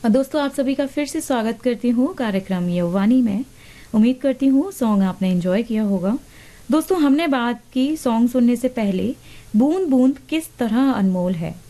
और दोस्तों आप सभी का फिर से स्वागत करती हूँ कार्यक्रम यौवानी में। उम्मीद करती हूँ सॉन्ग आपने एंजॉय किया होगा। दोस्तों हमने बात की सॉन्ग सुनने से पहले बूंद बूंद किस तरह अनमोल है।